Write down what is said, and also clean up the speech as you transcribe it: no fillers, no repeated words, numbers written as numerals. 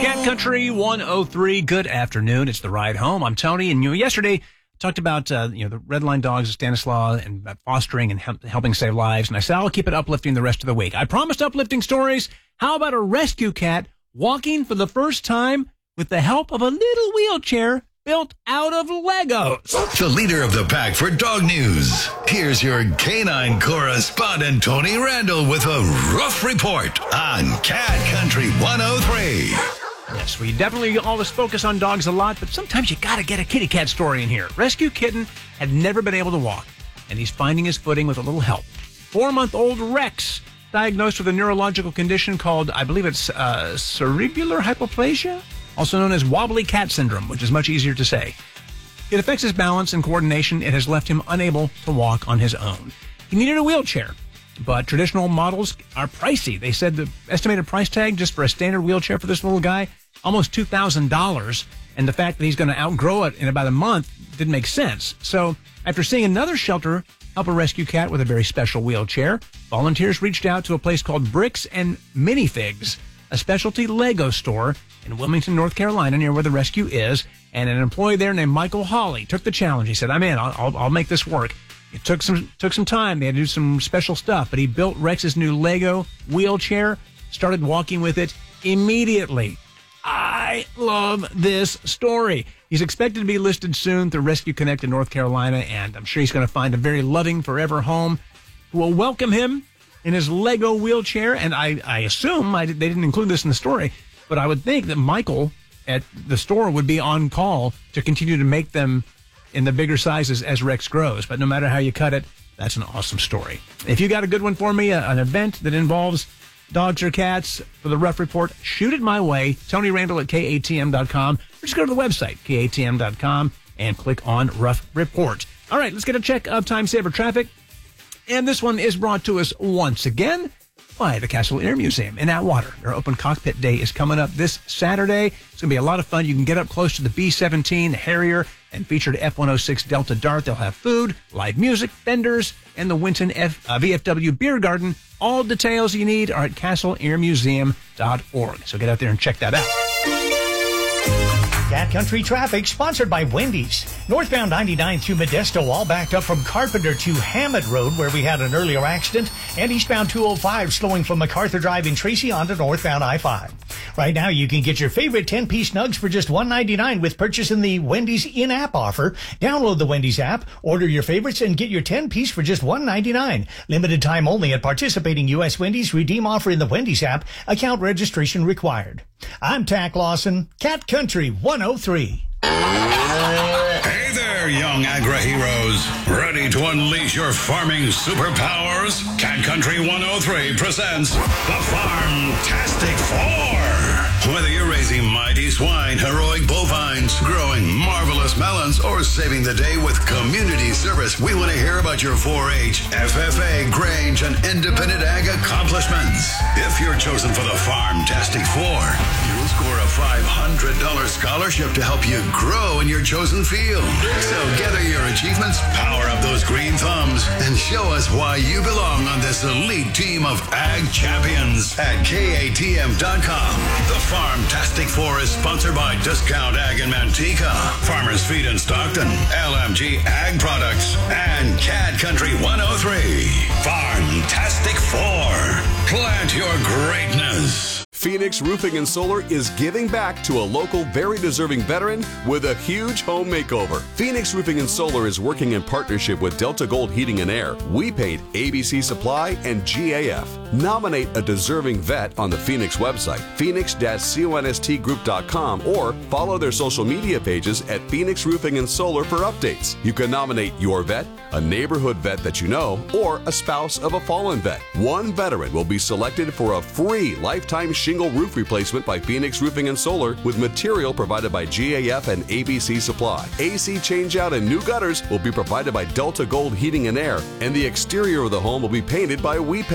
Cat Country 103. Good afternoon. It's the ride home. I'm Tony, and yesterday talked about the Red Line dogs, Stanislaw, and fostering and helping save lives. And I said I'll keep it uplifting the rest of the week. I promised uplifting stories. How about a rescue cat walking for the first time with the help of a little wheelchair built out of Legos? The leader of the pack for dog news. Here's your canine correspondent, Tony Randall, with a rough report on Cat Country 103. Yes, we definitely always focus on dogs a lot, but sometimes you gotta get a kitty cat story in here. Rescue kitten had never been able to walk, and he's finding his footing with a little help. 4-month-old Rex, diagnosed with a neurological condition called, I believe it's cerebellar hypoplasia, also known as wobbly cat syndrome, which is much easier to say. It affects his balance and coordination. It has left him unable to walk on his own. He needed a wheelchair, but traditional models are pricey. They said the estimated price tag just for a standard wheelchair for this little guy, almost $2,000. And the fact that he's going to outgrow it in about a month didn't make sense. So after seeing another shelter help a rescue cat with a very special wheelchair, volunteers reached out to a place called Bricks and Minifigs, a specialty Lego store in Wilmington, North Carolina, near where the rescue is. And an employee there named Michael Hawley took the challenge. He said, I'm in. I'll make this work. It took some time. They had to do some special stuff, but he built Rex's new Lego wheelchair, started walking with it immediately. I love this story. He's expected to be listed soon through Rescue Connect in North Carolina, and I'm sure he's going to find a very loving forever home who will welcome him in his Lego wheelchair. And I assume, they didn't include this in the story, but I would think that Michael at the store would be on call to continue to make them in the bigger sizes as Rex grows. But no matter how you cut it, that's an awesome story. If you got a good one for me, an event that involves dogs or cats for the Rough Report, shoot it my way. Tony Randall at KATM.com. Or just go to the website, KATM.com, and click on Rough Report. All right, let's get a check of Time Saver traffic. And this one is brought to us once again by the Castle Air Museum in Atwater. Their open cockpit day is coming up this Saturday. It's going to be a lot of fun. You can get up close to the B-17, the Harrier, and featured F-106 Delta Dart. They'll have food, live music, vendors, and the Winton VFW Beer Garden. All details you need are at castleairmuseum.org. So get out there and check that out. Cat Country traffic sponsored by Wendy's. Northbound 99 through Modesto, all backed up from Carpenter to Hammett Road, where we had an earlier accident, and eastbound 205 slowing from MacArthur Drive in Tracy onto northbound I-5. Right now, you can get your favorite 10-piece nugs for just $1.99 with purchasing the Wendy's in-app offer. Download the Wendy's app, order your favorites, and get your 10-piece for just $1.99. Limited time only at participating U.S. Wendy's. Redeem offer in the Wendy's app. Account registration required. I'm Tack Lawson, Cat Country 103. Hey there, young agri-heroes. Ready to unleash your farming superpowers? Cat Country 103 presents the Farmtastic Four. Whether you're raising mighty swine, heroic bovines, growing marvelous melons, or saving the day with community service, we want to hear about your 4-H, FFA, Grange, and independent ag accomplishments. If you're chosen for the Farmtastic Four, you'll score a $500 scholarship to help you grow in your chosen field. So gather your achievements, power up those green thumbs, and show us why you belong on this elite team of ag champions at KATM.com. The Farmtastic Four is sponsored by Discount Ag in Manteca, Farmers Feed in Stockton, LMG Ag Products, and Cat Country 103. Farmtastic Four. Plant your greatness. Phoenix Roofing and Solar is giving back to a local, very deserving veteran with a huge home makeover. Phoenix Roofing and Solar is working in partnership with Delta Gold Heating and Air, We Paint, ABC Supply, and GAF. Nominate a deserving vet on the Phoenix website, phoenix-constgroup.com, or follow their social media pages at Phoenix Roofing and Solar for updates. You can nominate your vet, a neighborhood vet that you know, or a spouse of a fallen vet. One veteran will be selected for a free lifetime shingle roof replacement by Phoenix Roofing and Solar with material provided by GAF and ABC Supply. AC changeout and new gutters will be provided by Delta Gold Heating and Air, and the exterior of the home will be painted by We Paint.